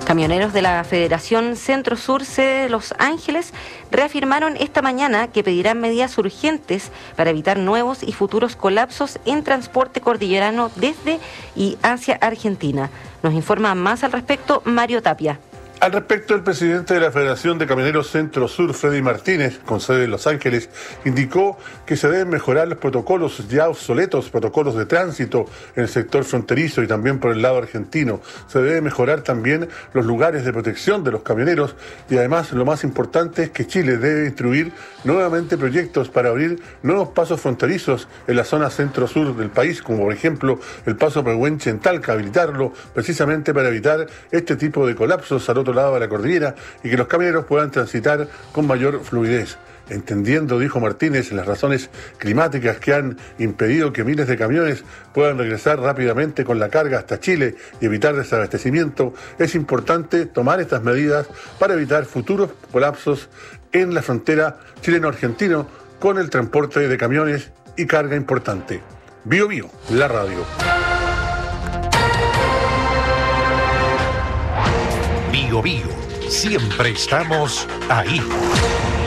Camioneros de la Federación Centro-Sur, sede de Los Ángeles, reafirmaron esta mañana que pedirán medidas urgentes para evitar nuevos y futuros colapsos en transporte cordillerano desde y hacia Argentina. Nos informa más al respecto Mario Tapia. Al respecto, el presidente de la Federación de Camioneros Centro-Sur, Freddy Martínez, con sede en Los Ángeles, indicó que se deben mejorar los protocolos ya obsoletos, protocolos de tránsito en el sector fronterizo y también por el lado argentino. Se debe mejorar también los lugares de protección de los camioneros y además lo más importante es que Chile debe instruir nuevamente proyectos para abrir nuevos pasos fronterizos en la zona centro-sur del país, como por ejemplo el paso Pehuenche en Talca, habilitarlo precisamente para evitar este tipo de colapsos al otro lado de la cordillera y que los camioneros puedan transitar con mayor fluidez. Entendiendo, dijo Martínez, las razones climáticas que han impedido que miles de camiones puedan regresar rápidamente con la carga hasta Chile y evitar desabastecimiento, es importante tomar estas medidas para evitar futuros colapsos en la frontera chileno-argentino con el transporte de camiones y carga importante. Bio Bio, la radio. Bio Bio, siempre estamos ahí.